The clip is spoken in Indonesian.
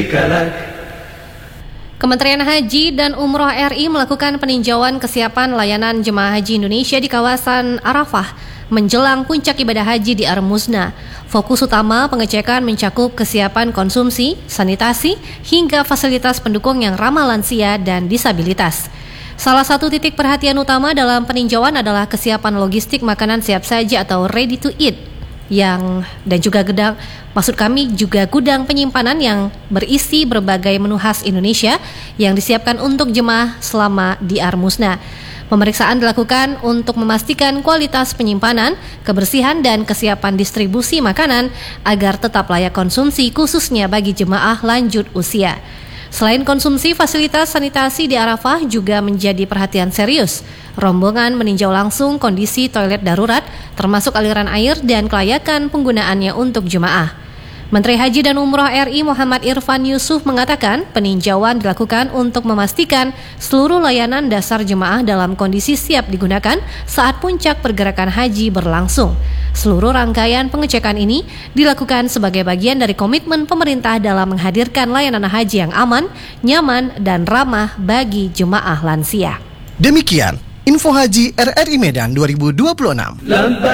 Kementerian Haji dan Umroh RI melakukan peninjauan kesiapan layanan jemaah haji Indonesia di kawasan Arafah menjelang puncak ibadah haji di Ar-Muznah. Fokus utama pengecekan mencakup kesiapan konsumsi, sanitasi, hingga fasilitas pendukung yang ramah lansia dan disabilitas. Salah satu titik perhatian utama dalam peninjauan adalah kesiapan logistik makanan siap saji atau ready to eat juga gudang penyimpanan yang berisi berbagai menu khas Indonesia yang disiapkan untuk jemaah selama di Ar-Muznah. Pemeriksaan dilakukan untuk memastikan kualitas penyimpanan, kebersihan dan kesiapan distribusi makanan agar tetap layak konsumsi khususnya bagi jemaah lanjut usia. Selain konsumsi, fasilitas sanitasi di Arafah juga menjadi perhatian serius. Rombongan meninjau langsung kondisi toilet darurat, termasuk aliran air dan kelayakan penggunaannya untuk jemaah. Menteri Haji dan Umroh RI Muhammad Irfan Yusuf mengatakan peninjauan dilakukan untuk memastikan seluruh layanan dasar jemaah dalam kondisi siap digunakan saat puncak pergerakan haji berlangsung. Seluruh rangkaian pengecekan ini dilakukan sebagai bagian dari komitmen pemerintah dalam menghadirkan layanan haji yang aman, nyaman, dan ramah bagi jemaah lansia. Demikian Info Haji RRI Medan 2026.